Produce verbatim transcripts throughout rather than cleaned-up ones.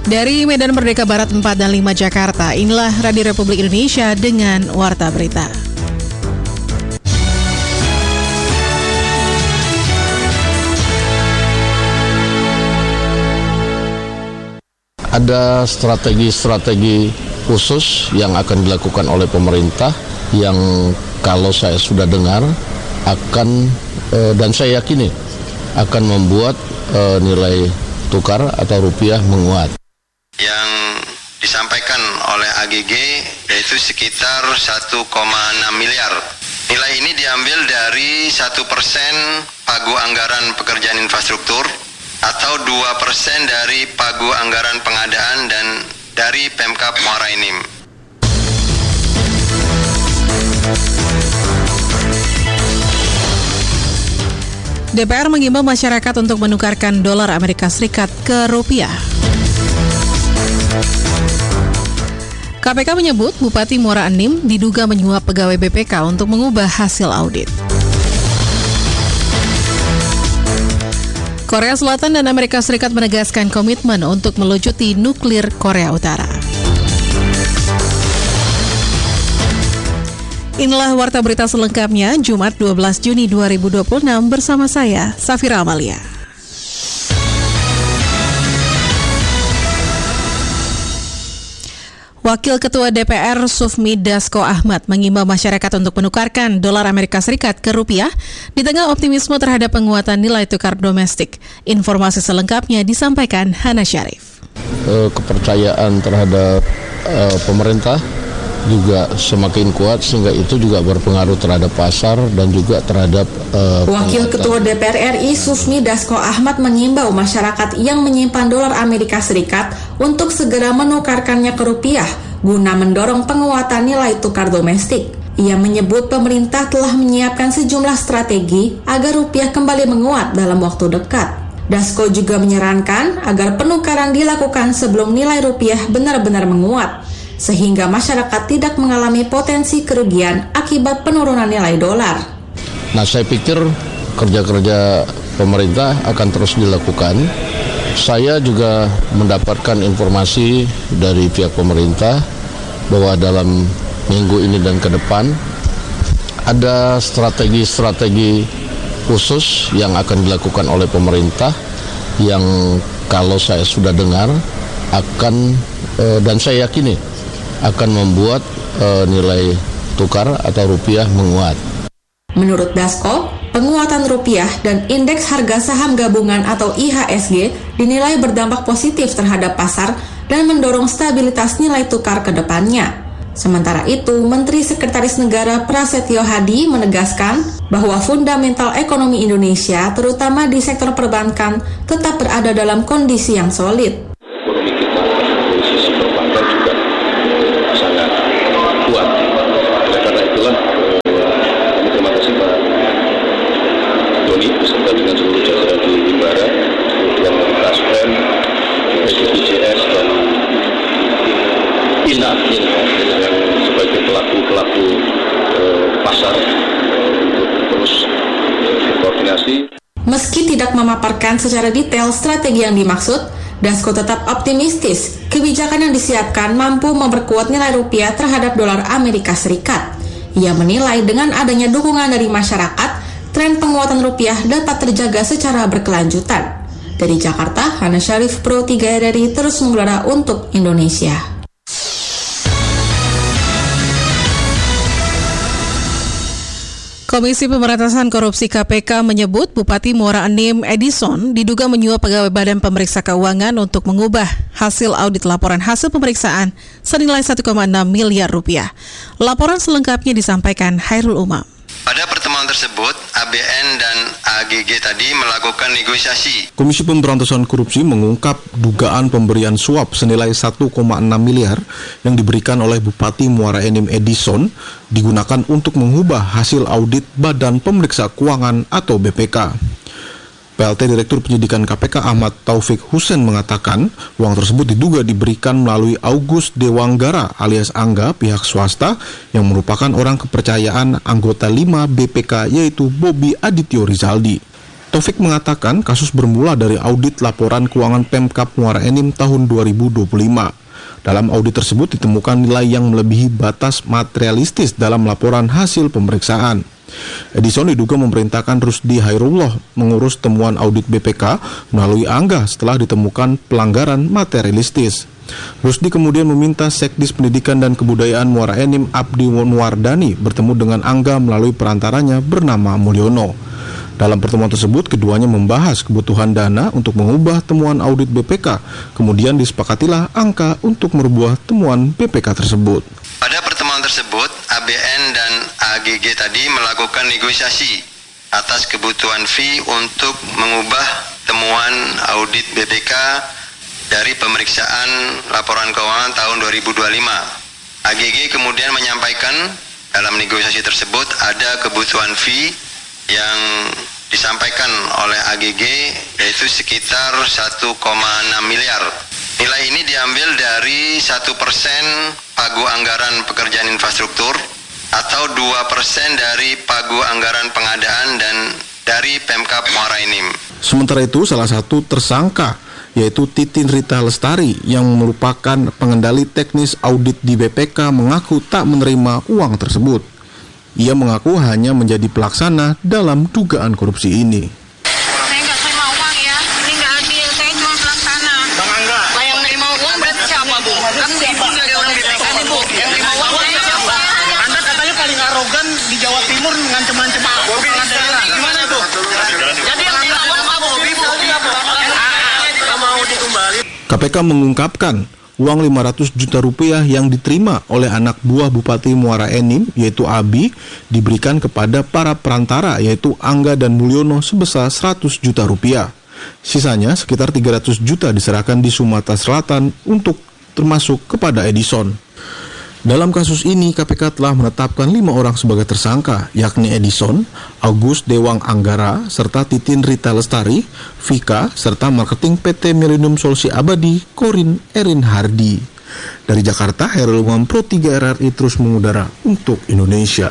Dari Medan Merdeka Barat empat dan lima Jakarta, inilah Radio Republik Indonesia dengan Warta Berita. Ada strategi-strategi khusus yang akan dilakukan oleh pemerintah yang kalau saya sudah dengar akan eh, dan saya yakini akan membuat eh, nilai tukar atau rupiah menguat. Yang disampaikan oleh A G G yaitu sekitar satu koma enam miliar. Nilai ini diambil dari satu persen pagu anggaran pekerjaan infrastruktur atau dua persen dari pagu anggaran pengadaan dan dari Pemkab Muara Enim. D P R mengimbau masyarakat untuk menukarkan dolar Amerika Serikat ke rupiah. K P K menyebut Bupati Muara Enim diduga menyuap pegawai B P K untuk mengubah hasil audit. Korea Selatan dan Amerika Serikat menegaskan komitmen untuk melucuti nuklir Korea Utara. Inilah Warta Berita selengkapnya Jumat dua belas Juni dua ribu dua puluh enam bersama saya, Safira Amalia. Wakil Ketua D P R Sufmi Dasko Ahmad mengimbau masyarakat untuk menukarkan dolar Amerika Serikat ke rupiah di tengah optimisme terhadap penguatan nilai tukar domestik. Informasi selengkapnya disampaikan Hana Syarif. E, kepercayaan terhadap e, pemerintah juga semakin kuat sehingga itu juga berpengaruh terhadap pasar dan juga terhadap uh, Wakil Ketua D P R R I Sufmi Dasko Ahmad mengimbau masyarakat yang menyimpan dolar Amerika Serikat untuk segera menukarkannya ke rupiah guna mendorong penguatan nilai tukar domestik. Ia menyebut pemerintah telah menyiapkan sejumlah strategi agar rupiah kembali menguat dalam waktu dekat. Dasko juga menyarankan agar penukaran dilakukan sebelum nilai rupiah benar-benar menguat, sehingga masyarakat tidak mengalami potensi kerugian akibat penurunan nilai dolar. Nah, saya pikir kerja-kerja pemerintah akan terus dilakukan. Saya juga mendapatkan informasi dari pihak pemerintah bahwa dalam minggu ini dan ke depan ada strategi-strategi khusus yang akan dilakukan oleh pemerintah yang kalau saya sudah dengar akan eh, dan saya yakini akan membuat e, nilai tukar atau rupiah menguat. Menurut Dasko, penguatan rupiah dan indeks harga saham gabungan atau I H S G dinilai berdampak positif terhadap pasar dan mendorong stabilitas nilai tukar ke depannya. Sementara itu, Menteri Sekretaris Negara Prasetyo Hadi menegaskan bahwa fundamental ekonomi Indonesia, terutama di sektor perbankan, tetap berada dalam kondisi yang solid. Meski tidak memaparkan secara detail strategi yang dimaksud, Dasko tetap optimistis kebijakan yang disiapkan mampu memperkuat nilai rupiah terhadap dolar Amerika Serikat. Ia menilai dengan adanya dukungan dari masyarakat, tren penguatan rupiah dapat terjaga secara berkelanjutan. Dari Jakarta, Hana Syarif, Pro tiga R R I terus mengudara untuk Indonesia. Komisi Pemberantasan Korupsi K P K menyebut Bupati Muara Enim Edison diduga menyuap pegawai Badan Pemeriksa Keuangan untuk mengubah hasil audit laporan hasil pemeriksaan senilai satu koma enam miliar rupiah. Laporan selengkapnya disampaikan Hairul Umam. Pada pertemuan tersebut, A B N dan A G G tadi melakukan negosiasi. Komisi Pemberantasan Korupsi mengungkap dugaan pemberian suap senilai satu koma enam miliar yang diberikan oleh Bupati Muara Enim Edison digunakan untuk mengubah hasil audit Badan Pemeriksa Keuangan atau B P K. P L T Direktur Penyidikan K P K Ahmad Taufik Husen mengatakan uang tersebut diduga diberikan melalui August Dewanggara alias Angga pihak swasta yang merupakan orang kepercayaan anggota lima B P K yaitu Bobi Adityo Rizaldi. Taufik mengatakan kasus bermula dari audit laporan keuangan Pemkab Muara Enim tahun dua ribu dua puluh lima. Dalam audit tersebut ditemukan nilai yang melebihi batas materialistis dalam laporan hasil pemeriksaan. Edison diduga memerintahkan Rusdi Hairullah mengurus temuan audit B P K melalui Angga setelah ditemukan pelanggaran materialistis. Rusdi kemudian meminta Sekdis Pendidikan dan Kebudayaan Muara Enim Abdi Nuwardani bertemu dengan Angga melalui perantaranya bernama Mulyono. Dalam pertemuan tersebut, keduanya membahas kebutuhan dana untuk mengubah temuan audit B P K. Kemudian disepakatilah angka untuk merubah temuan B P K tersebut. Pada pertemuan tersebut, A B N dan A G G tadi melakukan negosiasi atas kebutuhan fee untuk mengubah temuan audit B P K dari pemeriksaan laporan keuangan tahun dua ribu dua puluh lima. A G G kemudian menyampaikan dalam negosiasi tersebut ada kebutuhan fee yang disampaikan oleh A G G yaitu sekitar satu koma enam miliar. Nilai ini diambil dari satu persen pagu anggaran pekerjaan infrastruktur atau dua persen dari pagu anggaran pengadaan dan dari Pemkab Muara Enim. Sementara itu, salah satu tersangka yaitu Titin Rita Lestari yang merupakan pengendali teknis audit di B P K mengaku tak menerima uang tersebut. Ia mengaku hanya menjadi pelaksana dalam dugaan korupsi ini. Saya nggak terima uang ya, ini nggak adil, saya cuma pelaksana. Bang Angga, nah, yang nerima uang berarti siapa, Bu? Kan ibu dari orang B P K nih, Bu. Yang nerima uang saya siapa? Anda katanya paling arogan di Jawa Timur ngancem-ngancem kepala daerah. Gimana tuh? Jadi yang nerima uang apa, Bu? Ibu, Nggak mau dikembali. K P K mengungkapkan uang lima ratus juta rupiah yang diterima oleh anak buah Bupati Muara Enim yaitu Abi diberikan kepada para perantara yaitu Angga dan Mulyono sebesar seratus juta rupiah. Sisanya sekitar tiga ratus juta diserahkan di Sumatera Selatan untuk termasuk kepada Edison. Dalam kasus ini, K P K telah menetapkan lima orang sebagai tersangka, yakni Edison, Agus Dewang Anggara, serta Titin Rita Lestari, Vika, serta marketing P T Millennium Solusi Abadi, Korin Erin Hardi. Dari Jakarta, Herul Umam Pro tiga R R I terus mengudara untuk Indonesia.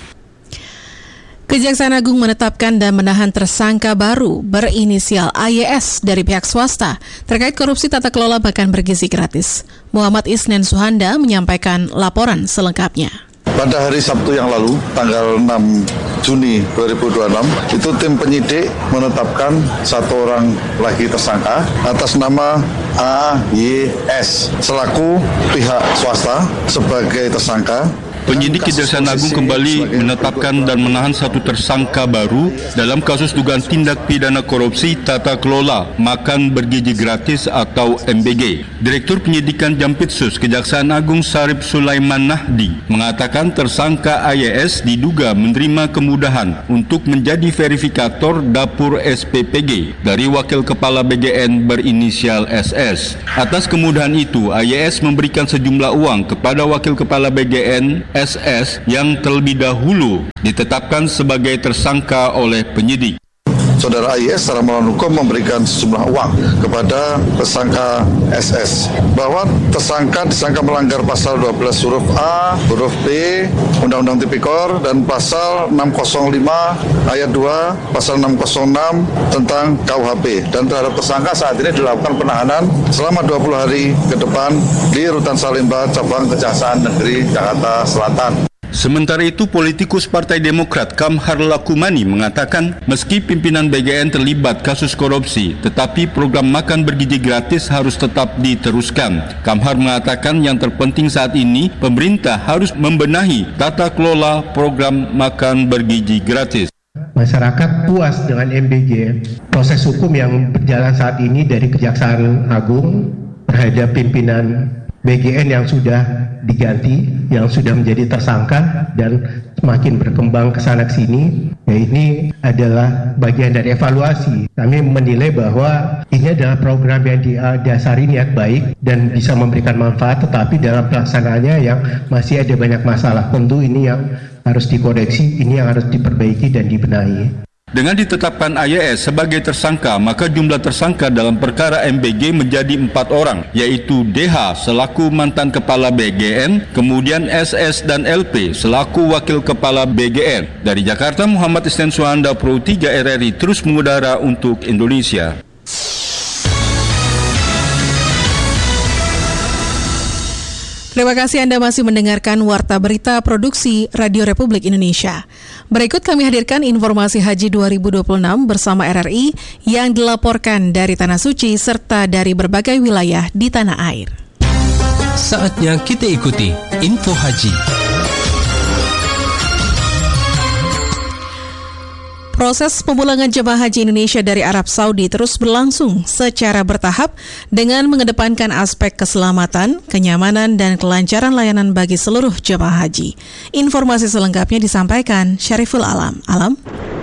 Kejaksaan Agung menetapkan dan menahan tersangka baru berinisial A Y S dari pihak swasta terkait korupsi tata kelola makan bergizi gratis. Muhammad Isnen Suhanda menyampaikan laporan selengkapnya. Pada hari Sabtu yang lalu, tanggal enam Juni dua ribu dua puluh enam, itu tim penyidik menetapkan satu orang lagi tersangka atas nama A Y S selaku pihak swasta sebagai tersangka. Penyidik Kejaksaan Agung kembali menetapkan dan menahan satu tersangka baru dalam kasus dugaan tindak pidana korupsi tata kelola makan bergizi gratis atau M B G. Direktur Penyidikan Jampitsus Kejaksaan Agung Sarip Sulaiman Nahdi mengatakan tersangka A Y S diduga menerima kemudahan untuk menjadi verifikator dapur S P P G dari Wakil Kepala B G N berinisial S S. Atas kemudahan itu, A Y S memberikan sejumlah uang kepada Wakil Kepala B G N S S yang terlebih dahulu ditetapkan sebagai tersangka oleh penyidik. Saudara A Y S secara melawan hukum memberikan sejumlah uang kepada tersangka S S bahwa tersangka disangka melanggar pasal dua belas huruf A, huruf B, Undang-Undang Tipikor dan pasal enam nol lima ayat dua, pasal enam nol enam tentang K U H P, dan terhadap tersangka saat ini dilakukan penahanan selama dua puluh hari ke depan di Rutan Salemba, Cabang Kejaksaan Negeri Jakarta Selatan. Sementara itu, politikus Partai Demokrat Kamhar Lakumani mengatakan meski pimpinan B G N terlibat kasus korupsi, tetapi program makan bergizi gratis harus tetap diteruskan. Kamhar mengatakan yang terpenting saat ini pemerintah harus membenahi tata kelola program makan bergizi gratis. Masyarakat puas dengan M B G. Proses hukum yang berjalan saat ini dari Kejaksaan Agung terhadap pimpinan B G N yang sudah diganti, yang sudah menjadi tersangka dan semakin berkembang ke sana ke sini, ya ini adalah bagian dari evaluasi. Kami menilai bahwa ini adalah program yang didasari niat baik dan bisa memberikan manfaat, tetapi dalam pelaksanaannya yang masih ada banyak masalah. Tentu ini yang harus dikoreksi, ini yang harus diperbaiki dan dibenahi. Dengan ditetapkan A Y S sebagai tersangka, maka jumlah tersangka dalam perkara M B G menjadi empat orang, yaitu D H selaku mantan Kepala B G N, kemudian S S dan L P selaku Wakil Kepala B G N. Dari Jakarta, Muhammad Isnan Suhanda, Pro tiga R R I, terus mengudara untuk Indonesia. Terima kasih Anda masih mendengarkan Warta Berita Produksi Radio Republik Indonesia. Berikut kami hadirkan informasi Haji dua ribu dua puluh enam bersama R R I yang dilaporkan dari Tanah Suci serta dari berbagai wilayah di tanah air. Saatnya kita ikuti Info Haji. Proses pemulangan jemaah haji Indonesia dari Arab Saudi terus berlangsung secara bertahap dengan mengedepankan aspek keselamatan, kenyamanan, dan kelancaran layanan bagi seluruh jemaah haji. Informasi selengkapnya disampaikan Syariful Alam. Alam?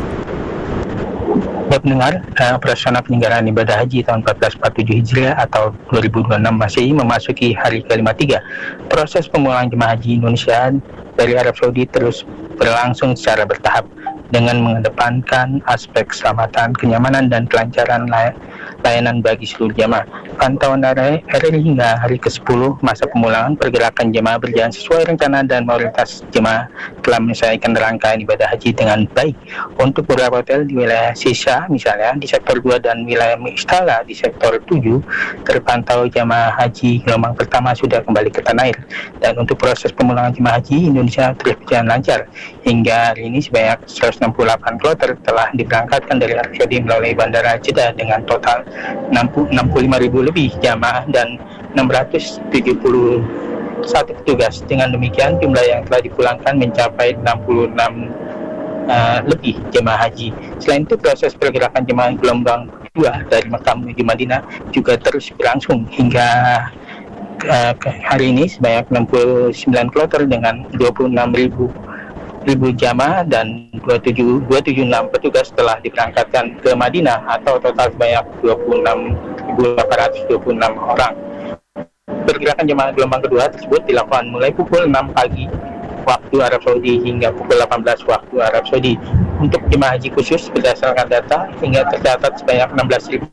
Buat mendengar, uh, operasional penyelenggaraan ibadah haji tahun seribu empat ratus empat puluh tujuh Hijriah atau dua ribu dua puluh enam Masehi memasuki hari ke lima puluh tiga. Proses pemulangan jemaah haji Indonesia dari Arab Saudi terus berlangsung secara bertahap dengan mengedepankan aspek keselamatan, kenyamanan, dan kelancaran lay- layanan bagi seluruh jemaah. Pantauan R R I hingga hari ke sepuluh masa pemulangan, pergerakan jemaah berjalan sesuai rencana dan mayoritas jemaah telah menyelesaikan rangkaian ibadah haji dengan baik. Untuk beberapa hotel di wilayah Sisa, misalnya di sektor dua dan wilayah Mistala di sektor tujuh, terpantau jemaah haji gelombang pertama sudah kembali ke tanah air. Dan untuk proses pemulangan jemaah haji Indonesia terus berjalan lancar. Hingga hari ini sebanyak seratus enam puluh delapan kloter telah diberangkatkan dari Arab Saudi melalui Bandara Jeddah dengan total enam puluh lima ribu lebih jamaah dan enam ratus tujuh puluh satu petugas. Dengan demikian jumlah yang telah dipulangkan mencapai enam puluh enam uh, lebih jemaah haji. Selain itu proses pergerakan jemaah gelombang kedua dari Mekah menuju Madinah juga terus berlangsung hingga uh, hari ini sebanyak enam puluh sembilan kloter dengan dua puluh enam ribu ribu jamaah dan dua puluh tujuh enam petugas telah diberangkatkan ke Madinah atau total sebanyak dua puluh enam ribu delapan ratus dua puluh enam orang. Pergerakan jemaah gelombang kedua tersebut dilakukan mulai pukul enam pagi waktu Arab Saudi hingga pukul delapan belas waktu Arab Saudi. Untuk jemaah haji khusus berdasarkan data hingga tercatat sebanyak enam belas ribu.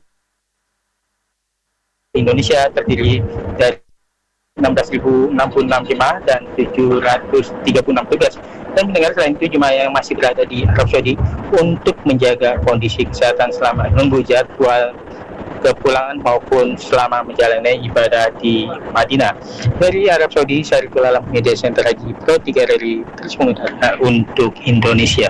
Indonesia terdiri dari enam belas ribu enam puluh enam jemaah dan tujuh ratus tiga puluh enam petugas. Dan mendengar selain itu jemaah yang masih berada di Arab Saudi untuk menjaga kondisi kesehatan selama menunggu jadwal kepulangan maupun selama menjalani ibadah di Madinah. Dari Arab Saudi, Syariful Alam, Media Center Haji Pro tiga R R I terus mengudara untuk Indonesia.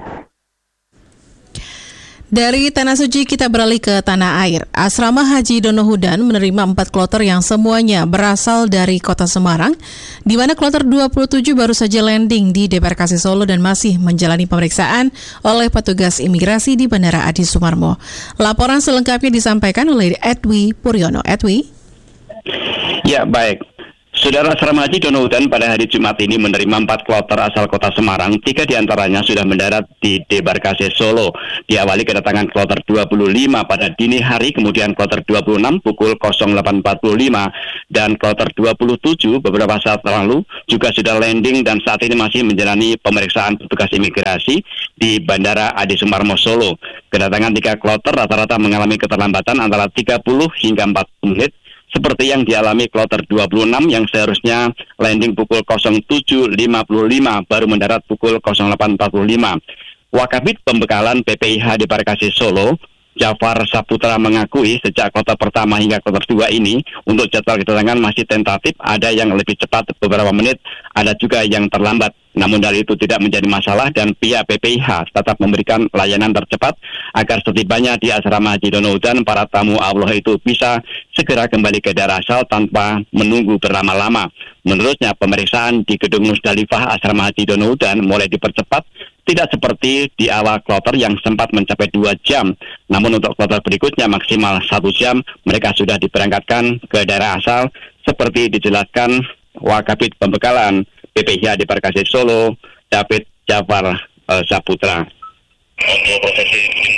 Dari Tanah Suci kita beralih ke tanah air. Asrama Haji Donohudan menerima empat kloter yang semuanya berasal dari kota Semarang, di mana kloter dua puluh tujuh baru saja landing di Debarkasi Solo dan masih menjalani pemeriksaan oleh petugas imigrasi di Bandara Adi Sumarmo. Laporan selengkapnya disampaikan oleh Edwi Puryono. Edwi? Ya, baik. Saudara, asrama haji Donohudan pada hari Jumat ini menerima empat kloter asal kota Semarang. Tiga diantaranya sudah mendarat di Debarkasi Solo. Diawali kedatangan kloter dua puluh lima pada dini hari, kemudian kloter dua puluh enam pukul delapan empat puluh lima, dan kloter dua puluh tujuh beberapa saat lalu juga sudah landing dan saat ini masih menjalani pemeriksaan petugas imigrasi di Bandara Adi Sumarmo Solo. Kedatangan tiga kloter rata-rata mengalami keterlambatan antara tiga puluh hingga empat puluh menit, seperti yang dialami kloter dua puluh enam yang seharusnya landing pukul tujuh lima puluh lima baru mendarat pukul delapan empat puluh lima. Wakabit Pembekalan P P I H Debarkasi Solo, Jafar Saputra, mengakui sejak kloter pertama hingga kloter dua ini untuk jadwal kedatangan masih tentatif, ada yang lebih cepat beberapa menit, ada juga yang terlambat. Namun dari itu tidak menjadi masalah dan pihak P P I H tetap memberikan layanan tercepat agar setibanya di asrama Haji Donohudan para tamu Allah itu bisa segera kembali ke daerah asal tanpa menunggu berlama-lama. Menurutnya pemeriksaan di Gedung Musdalifah asrama Haji Donohudan mulai dipercepat, tidak seperti di awal kloter yang sempat mencapai dua jam. Namun untuk kloter berikutnya maksimal satu jam mereka sudah diberangkatkan ke daerah asal seperti dijelaskan Wakabit Pembekalan P P I H Debarkasi Solo, David Jafar uh, Saputra.